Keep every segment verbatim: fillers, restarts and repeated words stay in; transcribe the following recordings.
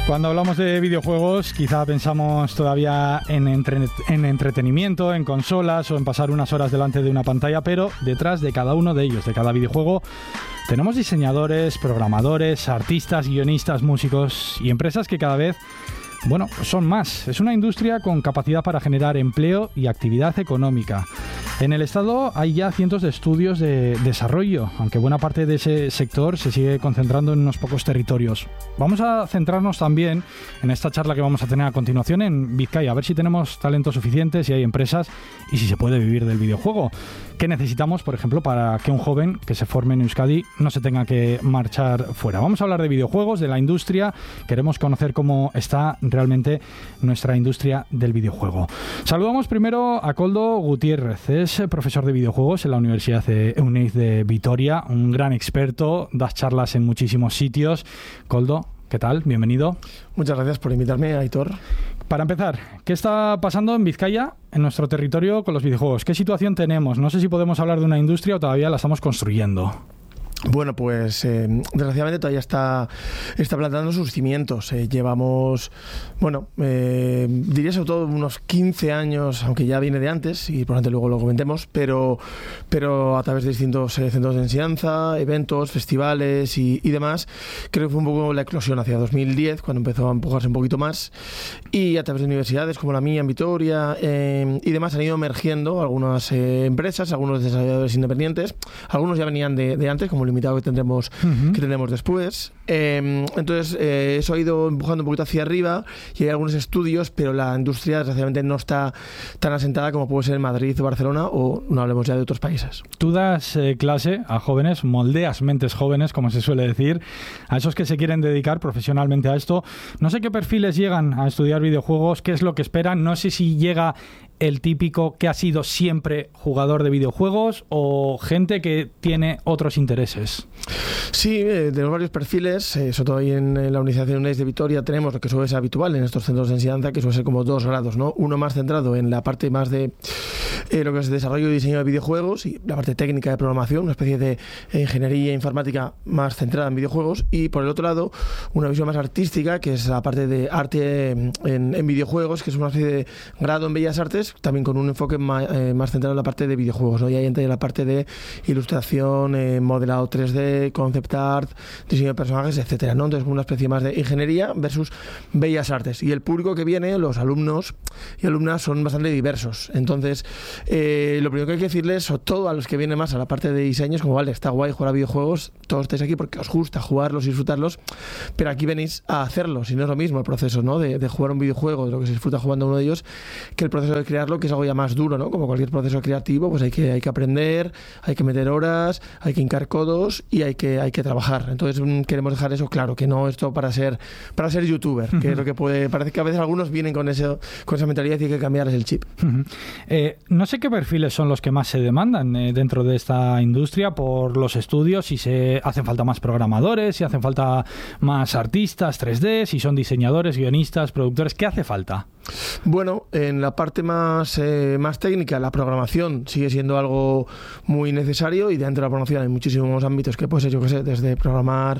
Cuando hablamos de videojuegos, quizá pensamos todavía en, entre, en entretenimiento, en consolas o en pasar unas horas delante de una pantalla, pero detrás de cada uno de ellos, de cada videojuego, tenemos diseñadores, programadores, artistas, guionistas, músicos y empresas que cada vez, bueno, son más. Es una industria con capacidad para generar empleo y actividad económica. En el Estado hay ya cientos de estudios de desarrollo, aunque buena parte de ese sector se sigue concentrando en unos pocos territorios. Vamos a centrarnos también en esta charla que vamos a tener a continuación en Vizcaya, a ver si tenemos talento suficiente, si hay empresas y si se puede vivir del videojuego. ¿Qué necesitamos, por ejemplo, para que un joven que se forme en Euskadi no se tenga que marchar fuera? Vamos a hablar de videojuegos, de la industria. Queremos conocer cómo está realmente nuestra industria del videojuego. Saludamos primero a Koldo Gutiérrez. Es profesor de videojuegos en la Universidad de Euneiz de Vitoria, un gran experto, das charlas en muchísimos sitios. Koldo, ¿qué tal? Bienvenido. Muchas gracias por invitarme, Aitor. Para empezar, ¿qué está pasando en Vizcaya, en nuestro territorio, con los videojuegos? ¿Qué situación tenemos? No sé si podemos hablar de una industria o todavía la estamos construyendo. Bueno, pues eh, desgraciadamente todavía está, está plantando sus cimientos. Eh, llevamos, bueno, eh, diría sobre todo unos quince años, aunque ya viene de antes, y probablemente luego lo comentemos, pero, pero a través de distintos eh, centros de enseñanza, eventos, festivales y, y demás, creo que fue un poco la eclosión hacia dos mil diez, cuando empezó a empujarse un poquito más, y a través de universidades como la mía en Vitoria eh, y demás han ido emergiendo algunas eh, empresas, algunos desarrolladores independientes, algunos ya venían de, de antes, como limitado que tendremos uh-huh. que tendremos después. Eh, entonces, eh, eso ha ido empujando un poquito hacia arriba y hay algunos estudios, pero la industria desgraciadamente no está tan asentada como puede ser en Madrid o Barcelona, o no hablemos ya de otros países. Tú das eh, clase a jóvenes, moldeas mentes jóvenes, como se suele decir, a esos que se quieren dedicar profesionalmente a esto. No sé qué perfiles llegan a estudiar videojuegos, qué es lo que esperan, no sé si llega el típico que ha sido siempre jugador de videojuegos o gente que tiene otros intereses. Sí, eh, tenemos varios perfiles, eh, sobre todo ahí en, en la Universidad de Euneiz de Vitoria tenemos lo que suele ser habitual en estos centros de enseñanza, que suele ser como dos grados, ¿no? Uno más centrado en la parte más de eh, lo que es desarrollo y diseño de videojuegos y la parte técnica de programación, una especie de eh, ingeniería informática más centrada en videojuegos, y por el otro lado una visión más artística, que es la parte de arte en, en videojuegos, que es una especie de grado en Bellas Artes, también con un enfoque más, eh, más centrado en la parte de videojuegos, ¿no? Y ahí entra en la parte de ilustración, eh, modelado tres D, concept art, diseño de personajes, etcétera, ¿no? Entonces una especie más de ingeniería versus Bellas Artes. Y el público que viene, los alumnos y alumnas, son bastante diversos. Entonces, eh, lo primero que hay que decirles, sobre todo a los que vienen más a la parte de diseño, es como, vale, está guay jugar a videojuegos, todos estáis aquí porque os gusta jugarlos y disfrutarlos, pero aquí venís a hacerlos, y no es lo mismo el proceso, ¿no? De, de jugar un videojuego, de lo que se disfruta jugando uno de ellos, que el proceso de crearlo, que es algo ya más duro, ¿no? Como cualquier proceso creativo, pues hay que, hay que aprender, hay que meter horas, hay que hincar codos y hay que, hay que trabajar. Entonces queremos dejar eso claro, que no esto para ser para ser youtuber, que es lo que puede, parece que a veces algunos vienen con eso, con esa mentalidad y hay que cambiarles el chip. Uh-huh. Eh, no sé qué perfiles son los que más se demandan eh, dentro de esta industria por los estudios, si se hacen falta más programadores, si hacen falta más artistas tres D, si son diseñadores, guionistas, productores, ¿qué hace falta? Bueno, en la parte más, eh, más técnica, la programación sigue siendo algo muy necesario, y dentro de la programación hay muchísimos ámbitos que puede ser, yo que sé, desde programar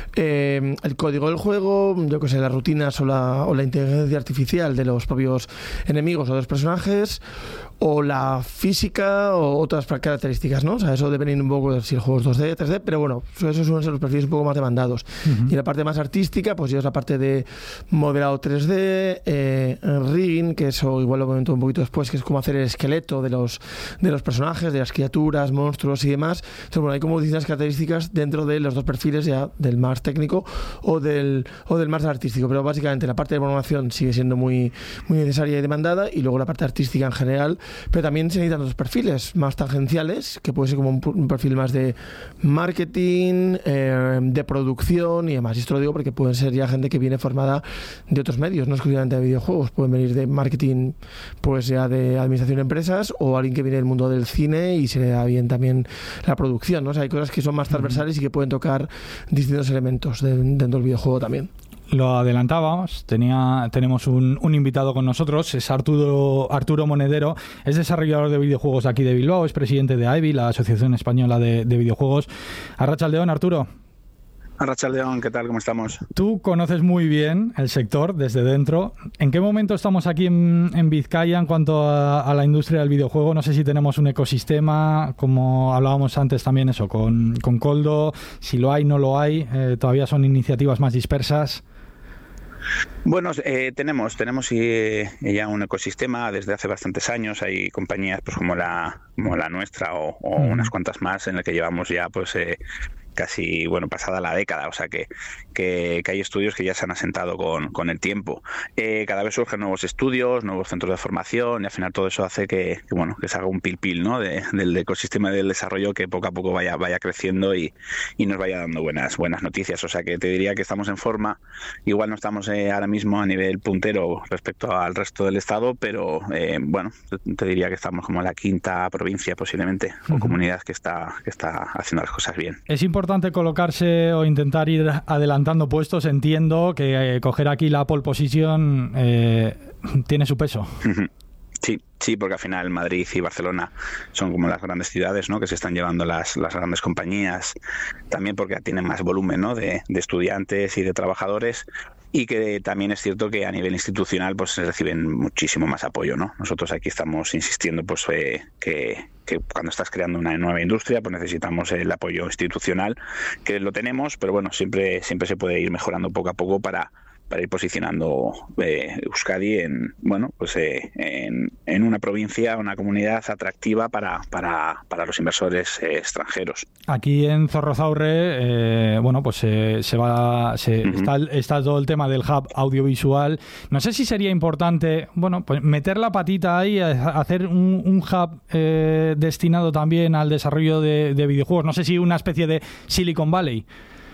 eh, el código del juego, yo que sé, las rutinas o la, o la inteligencia artificial de los propios enemigos o de los personajes, o la física o otras características, ¿no? O sea, eso depende un poco de si el juego es dos D, tres D, pero bueno, esos suelen ser los perfiles un poco más demandados. Uh-huh. Y en la parte más artística, pues ya es la parte de modelado tres D, eh, rigging, que eso igual lo comento un poquito después, que es como hacer el esqueleto de los, de los personajes, de las criaturas, monstruos y demás. Entonces, bueno, hay como distintas características dentro de los dos perfiles, ya del más técnico o del, o del más artístico, pero básicamente la parte de programación sigue siendo muy, muy necesaria y demandada, y luego la parte artística en general, pero también se necesitan otros perfiles más tangenciales, que puede ser como un, un perfil más de marketing, eh, de producción y demás. Y esto lo digo porque pueden ser ya gente que viene formada de otros medios, no exclusivamente de videojuegos, pueden venir de marketing, pues ya de administración de empresas, o alguien que viene del mundo del cine y se le da bien también la producción, ¿no? O sea, hay cosas que son más transversales y que pueden tocar distintos elementos de, dentro del videojuego también. Lo adelantábamos, tenía, tenemos un, un invitado con nosotros, es Arturo, Arturo Monedero, es desarrollador de videojuegos aquí de Bilbao, es presidente de A E B I, la Asociación Española de, de Videojuegos. Arratsaldeon, Arturo. Arratsaldeon, ¿qué tal? ¿Cómo estamos? Tú conoces muy bien el sector desde dentro. ¿En qué momento estamos aquí en, en Vizcaya en cuanto a, a la industria del videojuego? No sé si tenemos un ecosistema, como hablábamos antes también eso, con, con Koldo, si lo hay, no lo hay, eh, todavía son iniciativas más dispersas. Bueno, eh, tenemos tenemos eh, ya un ecosistema desde hace bastantes años. Hay compañías pues como la como la nuestra o, o mm. unas cuantas más en las que llevamos ya pues eh, casi, bueno, pasada la década, o sea que, que, que hay estudios que ya se han asentado con, con el tiempo. Eh, cada vez surgen nuevos estudios, nuevos centros de formación y al final todo eso hace que, que bueno, que se haga un pil pil, ¿no? De, del ecosistema del desarrollo que poco a poco vaya, vaya creciendo y, y nos vaya dando buenas, buenas noticias. O sea que te diría que estamos en forma. Igual no estamos eh, ahora mismo a nivel puntero respecto al resto del estado, pero eh, bueno, te diría que estamos como en la quinta provincia posiblemente, o uh-huh. comunidad que está, que está haciendo las cosas bien. Es importante importante colocarse o intentar ir adelantando puestos. Entiendo que eh, coger aquí la pole position eh, tiene su peso. Sí, sí, porque al final Madrid y Barcelona son como las grandes ciudades, ¿no? Que se están llevando las, las grandes compañías, también porque tienen más volumen, ¿no? de, de estudiantes y de trabajadores. Y que también es cierto que a nivel institucional pues reciben muchísimo más apoyo, ¿no? Nosotros aquí estamos insistiendo pues eh, que, que cuando estás creando una nueva industria pues necesitamos el apoyo institucional, que lo tenemos, pero bueno, siempre siempre se puede ir mejorando poco a poco para para ir posicionando eh, Euskadi en bueno pues eh, en, en una provincia, una comunidad atractiva para para, para los inversores eh, extranjeros. Aquí en Zorrozaurre, eh, bueno, pues eh, se va se, uh-huh. está, está todo el tema del hub audiovisual. No sé si sería importante, bueno, pues meter la patita ahí, hacer un, un hub eh, destinado también al desarrollo de, de videojuegos. No sé si una especie de Silicon Valley.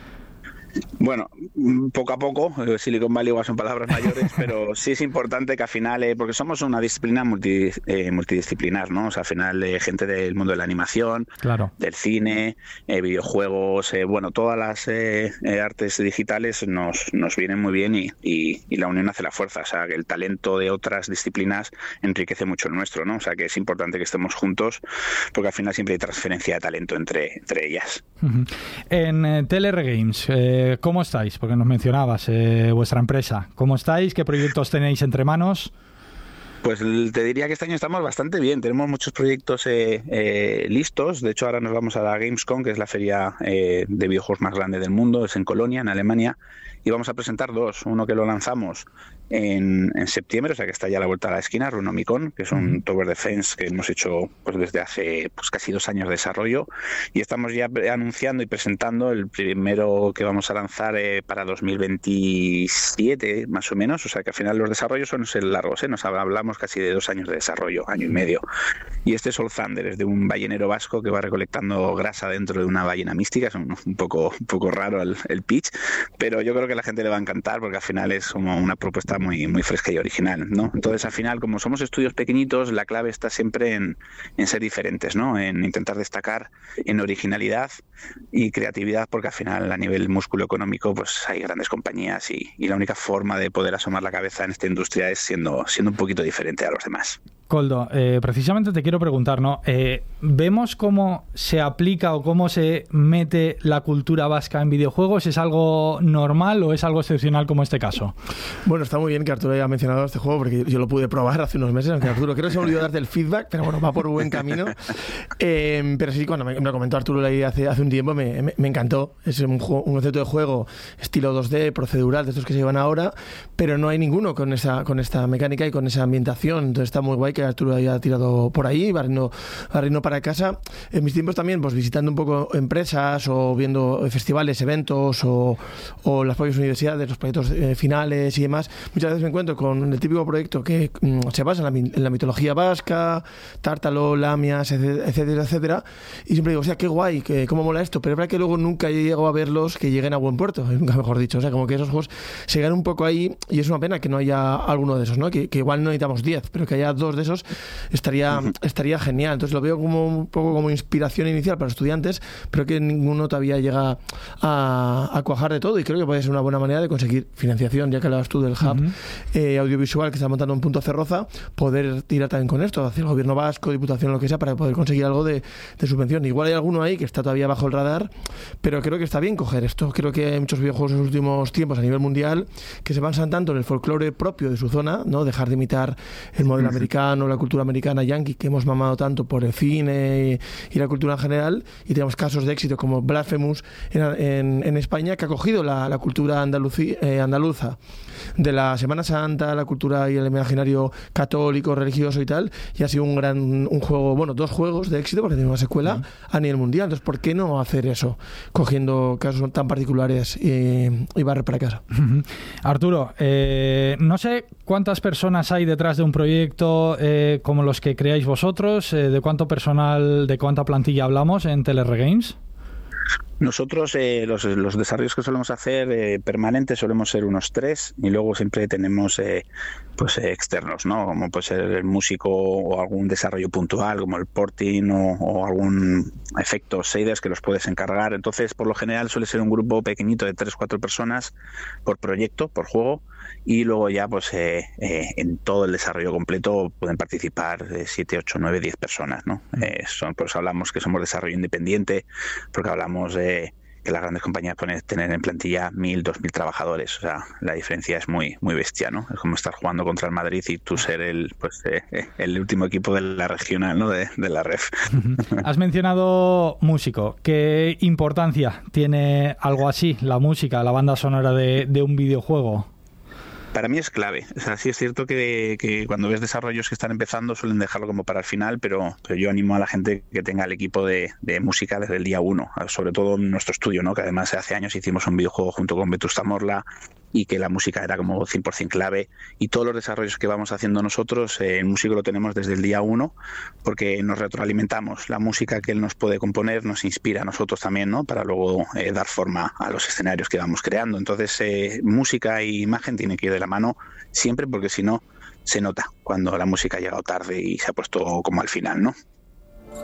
Bueno, poco a poco, Silicon Valley igual son palabras mayores, pero sí es importante que al final, eh, porque somos una disciplina multi, eh, multidisciplinar, ¿no? O sea, al final eh, gente del mundo de la animación, claro. del cine, eh, videojuegos, eh, bueno, todas las eh, eh, artes digitales nos, nos vienen muy bien y, y, y la unión hace la fuerza. O sea, que el talento de otras disciplinas enriquece mucho el nuestro, ¿no? O sea, que es importante que estemos juntos porque al final siempre hay transferencia de talento entre, entre ellas. Uh-huh. En eh, T L R Games, eh, ¿cómo estáis? Porque nos mencionabas eh, vuestra empresa. ¿Cómo estáis? ¿Qué proyectos tenéis entre manos? Pues te diría que este año estamos bastante bien. Tenemos muchos proyectos eh, eh, listos. De hecho, ahora nos vamos a la Gamescom, que es la feria eh, de videojuegos más grande del mundo. Es en Colonia, en Alemania. Y vamos a presentar dos. Uno que lo lanzamos en, en septiembre, o sea que está ya a la vuelta a la esquina, Runomicon, que es un uh-huh. Tower Defense que hemos hecho pues desde hace pues casi dos años de desarrollo. Y estamos ya anunciando y presentando el primero que vamos a lanzar eh, para dos mil veintisiete, más o menos. O sea que al final los desarrollos son largos, ¿eh? Nos hablamos casi de dos años de desarrollo, año y medio. Y este es Soul Thunder, es de un ballenero vasco que va recolectando grasa dentro de una ballena mística. Es un, un poco un poco raro el, el pitch, pero yo creo que a la gente le va a encantar porque al final es como una propuesta muy muy fresca y original, ¿no? Entonces al final, como somos estudios pequeñitos, la clave está siempre en, en ser diferentes, ¿no? En intentar destacar en originalidad y creatividad, porque al final a nivel músculo económico pues hay grandes compañías y, y la única forma de poder asomar la cabeza en esta industria es siendo siendo un poquito diferente a los demás. Koldo, eh, precisamente te quiero preguntar, ¿no? Eh, ¿Vemos cómo se aplica o cómo se mete la cultura vasca en videojuegos? ¿Es algo normal o es algo excepcional como este caso? Bueno, está muy bien que Arturo haya mencionado este juego porque yo lo pude probar hace unos meses, aunque Arturo creo que se me olvidó darte el feedback, pero bueno, va por buen camino. Eh, pero sí, cuando me, me lo comentó Arturo la idea hace, hace un tiempo, me, me, me encantó. Es un, juego, un concepto de juego estilo dos D, procedural, de estos que se llevan ahora, pero no hay ninguno con esa con esta mecánica y con esa ambientación. Entonces está muy guay que Arturo haya tirado por ahí, barriendo, barriendo para casa. En mis tiempos también, pues visitando un poco empresas o viendo festivales, eventos o, o las propias universidades, los proyectos eh, finales y demás, muchas veces me encuentro con el típico proyecto que mm, se basa en la, en la mitología vasca, Tártalo, Lamias, etcétera, etcétera, y siempre digo, o sea, qué guay, que, cómo mola esto, pero es verdad que luego nunca llego a verlos que lleguen a buen puerto, nunca mejor dicho, o sea, como que esos juegos se llegan un poco ahí y es una pena que no haya alguno de esos, ¿no? Que, que igual no necesitamos diez, pero que haya dos de esos estaría, estaría genial. Entonces lo veo como un poco como inspiración inicial para los estudiantes, pero que ninguno todavía llega a, a cuajar de todo y creo que puede ser una buena manera de conseguir financiación, ya que hablabas tú del hub uh-huh. eh, audiovisual que está montando en Punto Cerroza, poder tirar también con esto, hacia el gobierno vasco, diputación, lo que sea, para poder conseguir algo de, de subvención. Igual hay alguno ahí que está todavía bajo el radar, pero creo que está bien coger esto. Creo que hay muchos videojuegos en los últimos tiempos a nivel mundial que se basan tanto en el folclore propio de su zona, ¿no? Dejar de imitar el modelo uh-huh. americano, la cultura americana yankee, que hemos mamado tanto por el cine y, y la cultura en general, y tenemos casos de éxito como Blasphemous en, en, en España, que ha cogido la, la cultura andalucí, eh, andaluza de la Semana Santa, la cultura y el imaginario católico, religioso y tal, y ha sido un gran un juego, bueno, dos juegos de éxito, porque tiene una secuela uh-huh. a nivel mundial. Entonces, ¿por qué no hacer eso? Cogiendo casos tan particulares y, y barrer para casa. Uh-huh. Arturo, eh, no sé cuántas personas hay detrás de un proyecto eh, como los que creáis vosotros, eh, de cuánto personal, de cuánta plantilla hablamos en Telerre Games. Nosotros eh, los, los desarrollos que solemos hacer eh, permanentes solemos ser unos tres, y luego siempre tenemos eh, pues eh, externos, ¿no? Como puede ser el músico o algún desarrollo puntual como el porting o, o algún efecto shaders que los puedes encargar. Entonces, por lo general suele ser un grupo pequeñito de tres cuatro personas por proyecto, por juego, y luego ya pues eh, eh, en todo el desarrollo completo pueden participar eh, siete, ocho, nueve, diez personas, ¿no? Eh, son, por eso hablamos que somos desarrollo independiente, porque hablamos de eh, que las grandes compañías pueden tener en plantilla mil, dos mil trabajadores. O sea, la diferencia es muy muy bestia, ¿no? Es como estar jugando contra el Madrid y tú ser el pues eh, el último equipo de la regional, ¿no? De, de la ref. Has mencionado músico. ¿Qué importancia tiene algo así, la música, la banda sonora de, de un videojuego? Para mí es clave. O sea, sí es cierto que, que cuando ves desarrollos que están empezando suelen dejarlo como para el final, pero, pero yo animo a la gente que tenga el equipo de, de música desde el día uno, sobre todo en nuestro estudio, ¿no? Que además hace años hicimos un videojuego junto con Vetusta Morla y que la música era como cien por ciento clave, y todos los desarrollos que vamos haciendo nosotros, eh, el músico lo tenemos desde el día uno porque nos retroalimentamos. La música que él nos puede componer nos inspira a nosotros también, ¿no? Para luego eh, dar forma a los escenarios que vamos creando. Entonces, eh, música e imagen tienen que ir de la mano siempre, porque si no se nota cuando la música ha llegado tarde y se ha puesto como al final, ¿no?